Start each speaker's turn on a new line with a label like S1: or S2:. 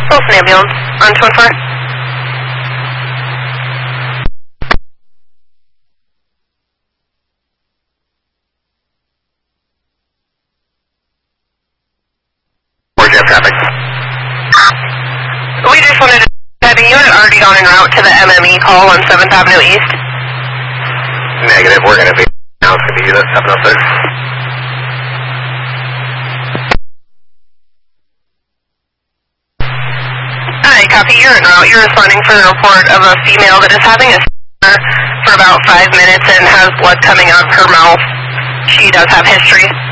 S1: Wilson ambulance on 24.
S2: Where's your traffic?
S1: We just wanted to have a unit already on en route to the MME call on 7th Avenue East.
S2: Negative, we're going to be now. It's going to be unit 706.
S1: Hi, copy. You're en route. You're responding for the report of a female that is having a seizure for about 5 minutes and has blood coming out of her mouth. She does have history.